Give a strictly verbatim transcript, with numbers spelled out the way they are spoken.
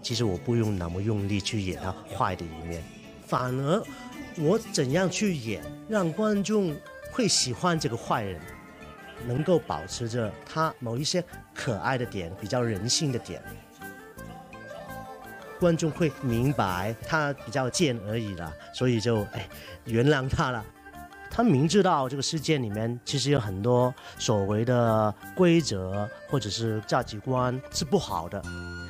其实我不用那么用力去演他坏的一面，反而我怎样去演，让观众会喜欢这个坏人，能够保持着他某一些可爱的点，比较人性的点，观众会明白他比较贱而已啦，所以就哎原谅他了。他明知道这个世界里面其实有很多所谓的规则或者是价值观是不好的，